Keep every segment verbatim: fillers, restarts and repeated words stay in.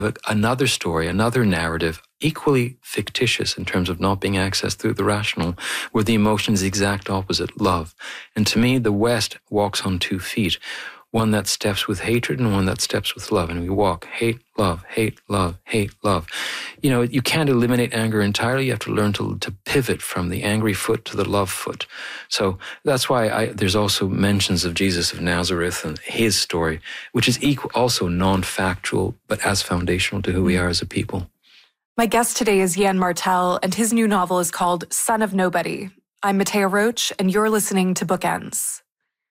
But another story, another narrative, equally fictitious in terms of not being accessed through the rational, where the emotion is the exact opposite, love. And to me, the West walks on two feet, one that steps with hatred and one that steps with love. And we walk hate, love, hate, love, hate, love. You know, you can't eliminate anger entirely. You have to learn to, to pivot from the angry foot to the love foot. So that's why I, there's also mentions of Jesus of Nazareth and his story, which is equal, also non-factual, but as foundational to who we are as a people. My guest today is Yann Martel, and his new novel is called Son of Nobody. I'm Matea Roach, and you're listening to Bookends.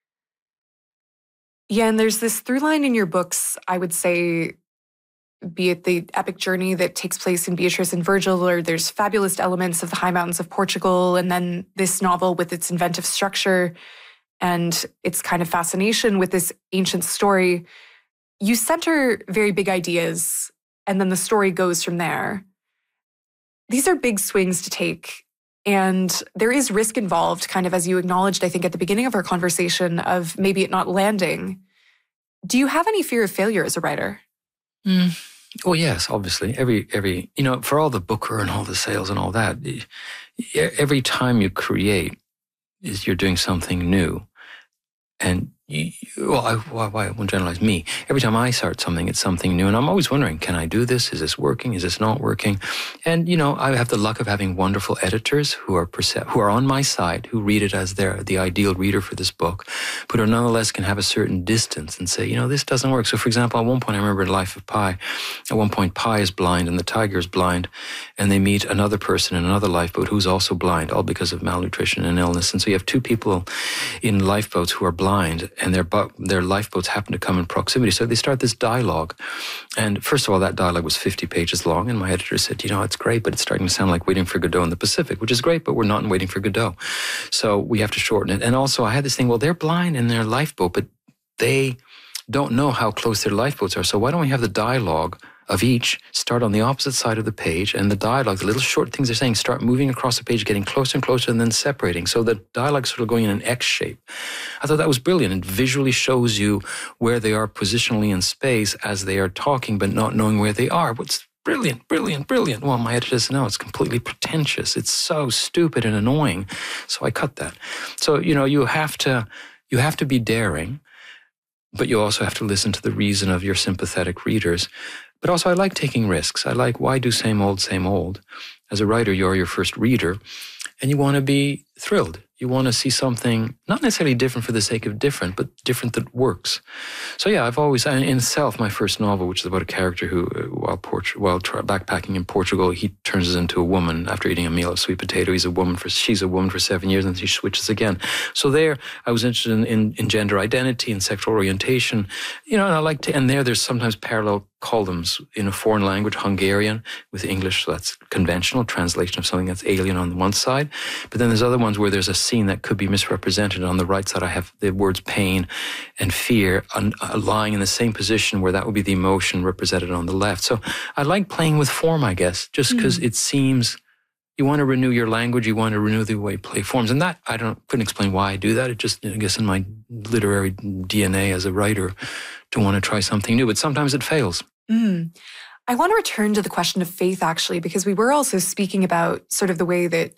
Yann, there's this through line in your books, I would say, be it the epic journey that takes place in Beatrice and Virgil, or there's fabulous elements of the high mountains of Portugal, and then this novel with its inventive structure and its kind of fascination with this ancient story. You center very big ideas, and then the story goes from there. These are big swings to take, and there is risk involved, kind of as you acknowledged, I think, at the beginning of our conversation, of maybe it not landing. Do you have any fear of failure as a writer? Mm. Well, yes, obviously. Every, every, you know, for all the Booker and all the sales and all that, every time you create, is you're doing something new. And, you, well, I, why, I won't generalize me. Every time I start something, it's something new. And I'm always wondering, can I do this? Is this working? Is this not working? And, you know, I have the luck of having wonderful editors who are perce- who are on my side, who read it as their the ideal reader for this book, but who nonetheless can have a certain distance and say, you know, this doesn't work. So, for example, at one point, I remember in Life of Pi, at one point, Pi is blind and the tiger is blind, and they meet another person in another lifeboat who's also blind, all because of malnutrition and illness. And so you have two people in lifeboats who are blind, and their their lifeboats happen to come in proximity. So they start this dialogue. And first of all, that dialogue was fifty pages long. And my editor said, you know, it's great, but it's starting to sound like Waiting for Godot in the Pacific, which is great, but we're not in Waiting for Godot. So we have to shorten it. And also I had this thing, well, they're blind in their lifeboat, but they don't know how close their lifeboats are. So why don't we have the dialogue of each start on the opposite side of the page, and the dialogue, the little short things they're saying, start moving across the page, getting closer and closer, and then separating. So the dialogue sort of going in an X shape. I thought that was brilliant. It visually shows you where they are positionally in space as they are talking, but not knowing where they are. What's brilliant, brilliant, brilliant. Well, my editor said, no, it's completely pretentious. It's so stupid and annoying. So I cut that. So, you know, you have to, you have to be daring, but you also have to listen to the reason of your sympathetic readers. But also I like taking risks. I like, why do same old, same old? As a writer, you're your first reader, and you want to be thrilled. You want to see something not necessarily different for the sake of different, but different that works. So yeah, I've always, in itself, my first novel, which is about a character who, while, Port- while tra- backpacking in Portugal, he turns into a woman after eating a meal of sweet potato. He's a woman for, she's a woman for seven years, and she switches again. So there, I was interested in, in, in gender identity and sexual orientation. You know, and I like to, and there, there's sometimes parallel columns in a foreign language, Hungarian, with English, so that's conventional translation of something that's alien on one side. But then there's other ones where there's a scene that could be misrepresented. On the right side, I have the words pain and fear un- uh, lying in the same position where that would be the emotion represented on the left. So I like playing with form, I guess, just because mm. it seems you want to renew your language, you want to renew the way play forms. And that, I don't couldn't explain why I do that. It just, I guess, in my literary D N A as a writer to want to try something new. But sometimes it fails. Mm. I want to return to the question of faith, actually, because we were also speaking about sort of the way that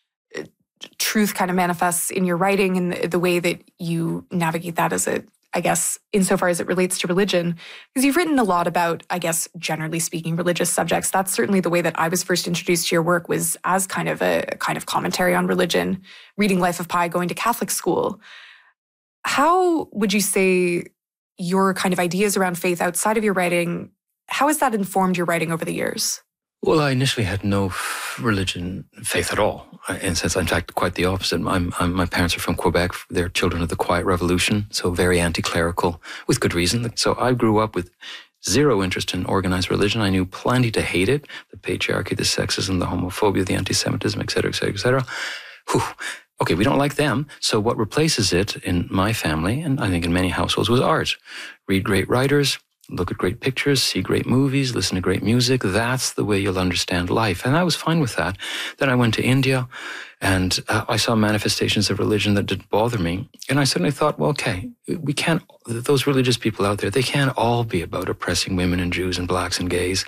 truth kind of manifests in your writing and the, the way that you navigate that as a, I guess, insofar as it relates to religion. Because you've written a lot about, I guess, generally speaking, religious subjects. That's certainly the way that I was first introduced to your work, was as kind of a, a kind of commentary on religion, reading Life of Pi, going to Catholic school. How would you say your kind of ideas around faith outside of your writing, how has that informed your writing over the years? Well, I initially had no religion, faith at all. In a sense, in fact, quite the opposite. I'm, I'm, my parents are from Quebec. They're children of the Quiet Revolution, so very anti-clerical, with good reason. So I grew up with zero interest in organized religion. I knew plenty to hate it, the patriarchy, the sexism, the homophobia, the anti-Semitism, et cetera, et cetera, et cetera. Whew. Okay, we don't like them. So what replaces it in my family, and I think in many households, was art. Read great writers, look at great pictures, see great movies, listen to great music. That's the way you'll understand life. And I was fine with that. Then I went to India, and uh, I saw manifestations of religion that didn't bother me. And I suddenly thought, well, okay, we can't, those religious people out there, they can't all be about oppressing women and Jews and blacks and gays.